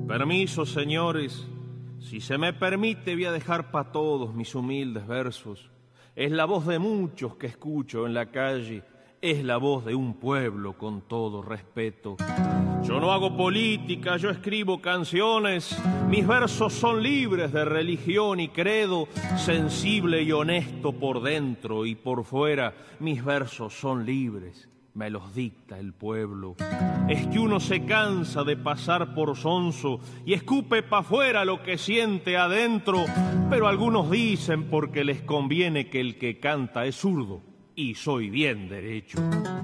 Permiso, señores, si se me permite voy a dejar pa' todos mis humildes versos. Es la voz de muchos que escucho en la calle, es la voz de un pueblo con todo respeto. Yo no hago política, yo escribo canciones, mis versos son libres de religión y credo, sensible y honesto por dentro y por fuera, mis versos son libres. Me los dicta el pueblo. Es que uno se cansa de pasar por sonso y escupe pa' afuera lo que siente adentro, pero algunos dicen porque les conviene que el que canta es zurdo y soy bien derecho.